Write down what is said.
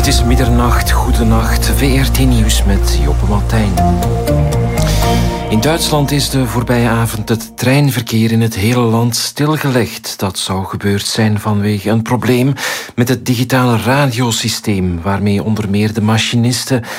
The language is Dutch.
is middernacht, goedenacht, VRT Nieuws met Joppe Martijn. In Duitsland is de voorbije avond het treinverkeer in het hele land stilgelegd. Dat zou gebeurd zijn vanwege een probleem met het digitale radiosysteem, waarmee onder meer de machinisten